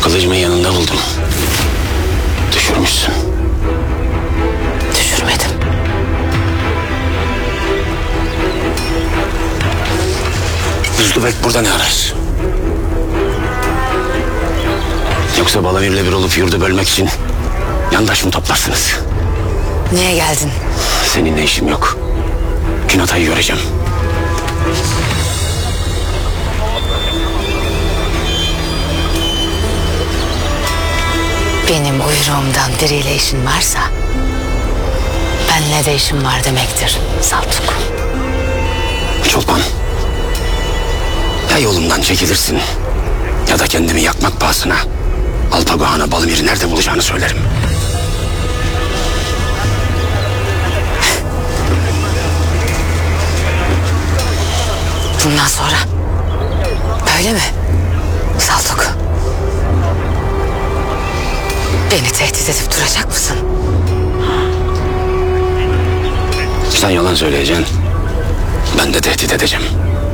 Kılıcımı yanında buldum. Düşürmüşsün. Düşürmedim. Buzlubek burada ne arar? Yoksa Balamir'le bir olup yurdu bölmek için yandaş mı toplarsınız? Niye geldin? Seninle işim yok. Günatay'ı göreceğim. Benim uyruğumdan biriyle işin varsa benle de işim var demektir Saltuk. Çolpan. Ya yolumdan çekilirsin ya da kendimi yakmak pahasına Alpagohan'a Balamir'i nerede bulacağını söylerim. Bundan sonra böyle mi Saltuk? Beni tehdit edip duracak mısın? Sen yalan söyleyeceksin. Ben de tehdit edeceğim.